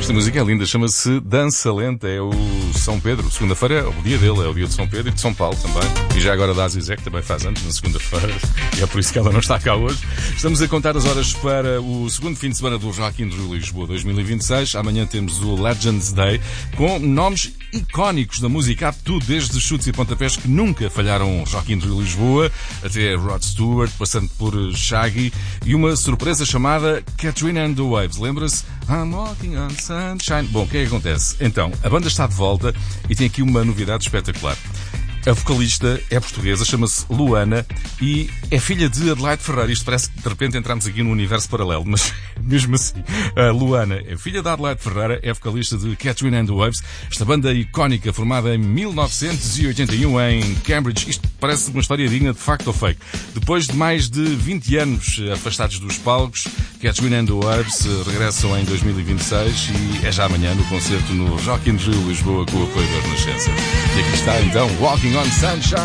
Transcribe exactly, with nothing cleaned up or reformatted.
Esta música é linda, chama-se Dança Lenta, é o São Pedro. Segunda-feira é o dia dele, é o dia de São Pedro e de São Paulo também. E já agora da Azizé, que também faz anos na segunda-feira, e é por isso que ela não está cá hoje. Estamos a contar as horas para o segundo fim de semana do Rock in Rio Lisboa dois mil e vinte e seis. Amanhã temos o Legends Day, com nomes icónicos da música, há tudo, desde chutes e pontapés que nunca falharam Rock in Rio Lisboa, até Rod Stewart, passando por Shaggy, e uma surpresa chamada Katrina and the Waves. Lembra-se? I'm walking on sunshine. Bom, o que é que acontece? Então, a banda está de volta e tem aqui uma novidade espetacular. A vocalista é portuguesa, chama-se Luana e é filha de Adelaide Ferreira. Isto parece que de repente entramos aqui num universo paralelo, mas mesmo assim, a Luana é filha de Adelaide Ferreira, é vocalista de Katrina and the Waves, esta banda icónica formada em mil novecentos e oitenta e um em Cambridge. Isto parece uma história digna de facto ou fake. Depois de mais de vinte anos afastados dos palcos, Katrina and the Waves regressam em dois mil e vinte e seis e é já amanhã no concerto no Rock in Rio Lisboa com o apoio da Renascença. E aqui está então Walking on Sunshine.